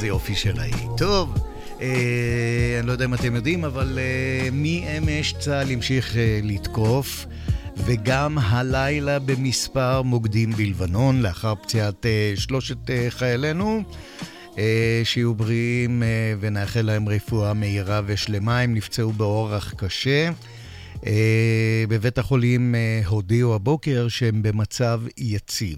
זה יופי של ההיא. טוב, אני לא יודע אם אתם יודעים, אבל מאמש צה"ל המשיך לתקוף, וגם הלילה במספר מוקדים בלבנון, לאחר פציעת שלושת חיילינו, שיהיו בריאים ונאחל להם רפואה מהירה ושלמה. הם נפצעו באורח קשה. בבית החולים הודיעו הבוקר שהם במצב יציב.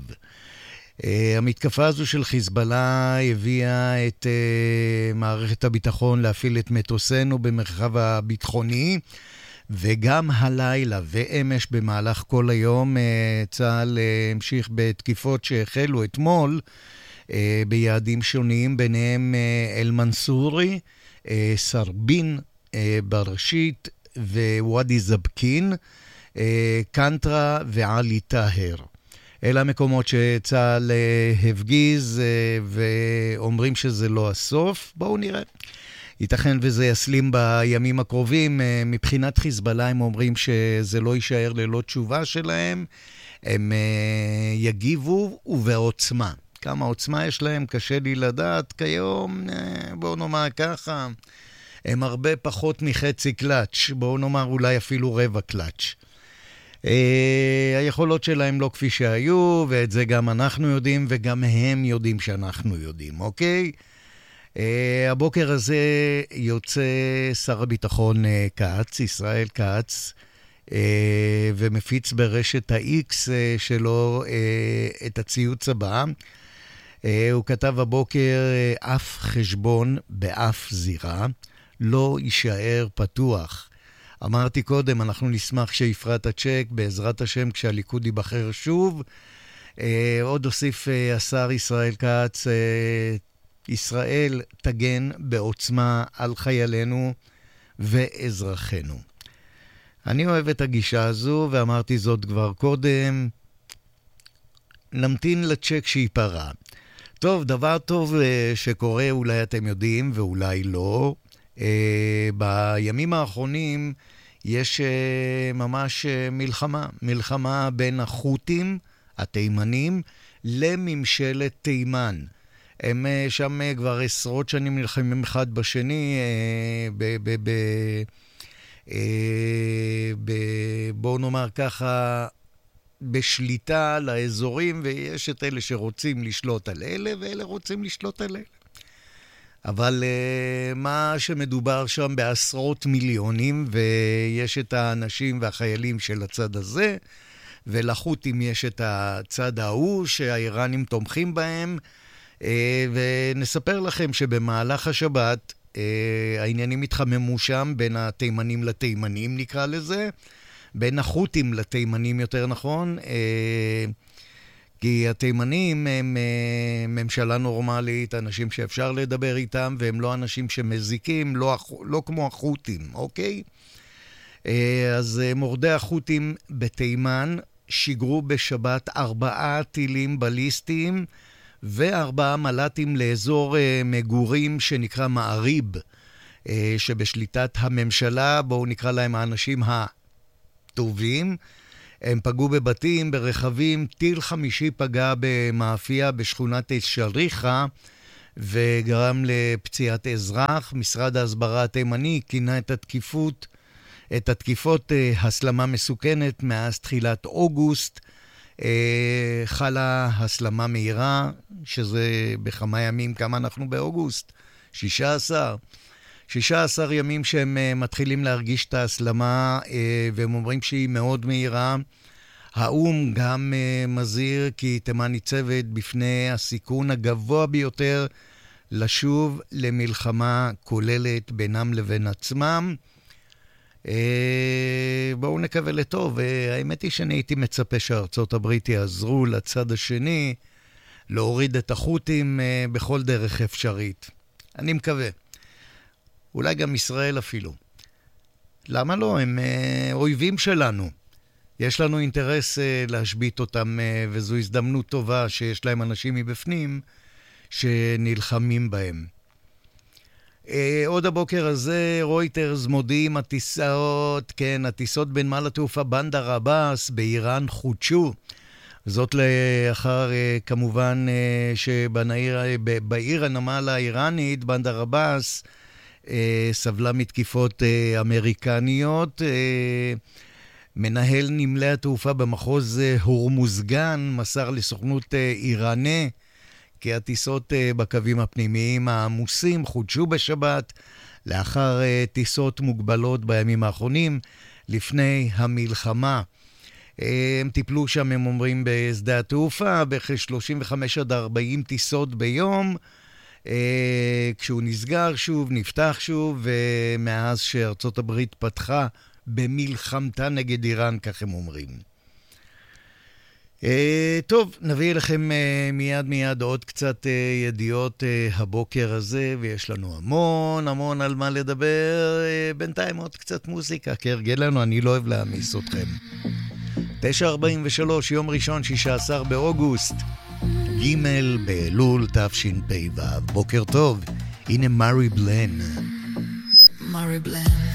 המתקפה הזו של חיזבאללה הביאה את מערכת הביטחון להפעיל את מטוסינו במרחב הביטחוני, וגם הלילה ואמש במהלך כל היום צה"ל המשיך בתקיפות שהחלו אתמול ביעדים שונים, ביניהם אל-מנסורי, סרבין, בראשית וואדי זבקין, קנטרה ועלי טהר. אלה המקומות שצה"ל הפגיז ואומרים שזה לא הסוף. בואו נראה. ייתכן וזה יסלים בימים הקרובים. מבחינת חיזבאללה הם אומרים שזה לא יישאר ללא תשובה שלהם. הם יגיבו ובעוצמה. כמה עוצמה יש להם קשה לי לדעת כיום. בואו נאמר ככה. הם הרבה פחות מחצי קלאץ'. בואו נאמר אולי אפילו רבע קלאץ'. היכולות שלהם לא כפי שהיו, ואת זה גם אנחנו יודעים, וגם הם יודעים שאנחנו יודעים, אוקיי? הבוקר הזה יוצא שר הביטחון כץ, ישראל כץ, ומפיץ ברשת ה-X שלו את הציוץ הבא. הוא כתב הבוקר, אף חשבון באף זירה לא יישאר פתוח. אמרתי קודם, אנחנו נשמח שיפרט הצ'ק בעזרת השם כשהליכוד ייבחר שוב. עוד הוסיף השר ישראל כץ, ישראל תגן בעוצמה על חיילינו ואזרחינו. אני אוהב את הגישה הזו, ואמרתי זאת כבר קודם. נמתין לצ'ק שיפרה. טוב, דבר טוב שקורה, אולי אתם יודעים ואולי לא. בימים האחרונים יש ממש מלחמה בין החות'ים, התימנים, לממשלת תימן. הם שם כבר עשרות שנים נלחמים אחד בשני, בואו נאמר ככה, בשליטה לאזורים, ויש את אלה שרוצים לשלוט על אלה, ואלה רוצים לשלוט על אלה. אבל מה שמדובר שם בעשרות מיליונים, ויש את האנשים והחיילים של הצד הזה, ולחות'ים יש את הצד ההוא שהאיראנים תומכים בהם, ונספר לכם שבמהלך השבת העניינים התחממו שם בין התימנים לתימנים, נקרא לזה, בין החות'ים לתימנים יותר נכון, כי התימנים הם ממשלה נורמלית, אנשים שאפשר לדבר איתם, והם לא אנשים שמזיקים, לא כמו החות'ים, אוקיי? אז מורדי החות'ים בתימן שיגרו בשבת 4 טילים בליסטיים, ו4 מל"טים לאזור מגורים שנקרא מעריב, שבשליטת הממשלה, בואו נקרא להם האנשים הטובים, הם פגעו בבתים, ברכבים. טיל חמישי פגע במאפייה בשכונת שריחה, וגרם לפציעת אזרח. משרד ההסברה התימני כינה את התקיפות הסלמה מסוכנת. מאז תחילת אוגוסט חלה הסלמה מהירה, שזה בכמה ימים, כמה אנחנו באוגוסט? 16 ימים שהם מתחילים להרגיש את ההסלמה, והם אומרים שהיא מאוד מהירה. האום גם מזהיר כי תימן ניצבת בפני הסיכון הגבוה ביותר לשוב למלחמה כוללת בינם לבין עצמם. בואו נקווה לטוב. האמת היא שאני הייתי מצפה שארצות הברית יעזרו לצד השני להוריד את החות'ים בכל דרך אפשרית. אני מקווה. אולי גם ישראל אפילו. למה לא? הם אויבים שלנו. יש לנו אינטרס להשבית אותם, וזו הזדמנות טובה שיש להם אנשים מבפנים שנלחמים בהם. עוד הבוקר הזה רויטרס מודיעים הטיסות בנמל התעופה בנדר עבאס באיראן חודשו. זאת לאחר כמובן שבעיר הנמל האיראנית, בנדר עבאס, סבלה מתקיפות אמריקניות. מנהל נמלי התעופה במחוז הורמוזגן מסר לסוכנות איראנה כי הטיסות בקווים הפנימיים העמוסים חודשו בשבת לאחר טיסות מוגבלות בימים האחרונים לפני המלחמה. הם טיפלו שם, הם אומרים, בשדה התעופה, בכ-35 עד 40 טיסות ביום, כשהוא נסגר שוב, נפתח שוב, ומאז שארצות הברית פתחה במלחמתה נגד איראן, כך הם אומרים. טוב, נביא לכם מיד עוד קצת ידיעות הבוקר הזה, ויש לנו המון על מה לדבר. בינתיים עוד קצת מוזיקה, כהרגלנו, אני לא אוהב להמיס אתכם. 9:43, יום ראשון, 16 באוגוסט, ג' באלול תשפ"ו. בוקר טוב, הנה מארי בלן. מארי בלן.